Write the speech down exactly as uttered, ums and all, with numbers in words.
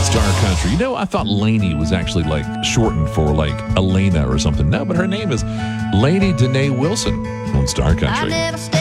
Star Country. You know, I thought Lainey was actually like shortened for like Elena or something. No, but her name is Lainey Danae Wilson on Star Country.